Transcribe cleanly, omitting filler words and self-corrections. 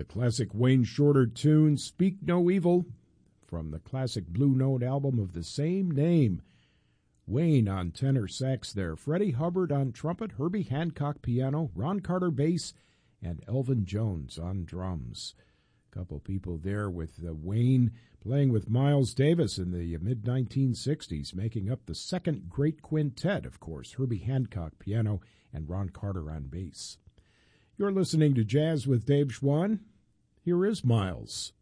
The classic Wayne Shorter tune, Speak No Evil, from the classic Blue Note album of the same name. Wayne on tenor sax there, Freddie Hubbard on trumpet, Herbie Hancock piano, Ron Carter bass, and Elvin Jones on drums. A couple people there with Wayne playing with Miles Davis in the mid-1960s, making up the second great quintet, of course, Herbie Hancock piano and Ron Carter on bass. You're listening to Jazz with Dave Schwann. Here is Miles.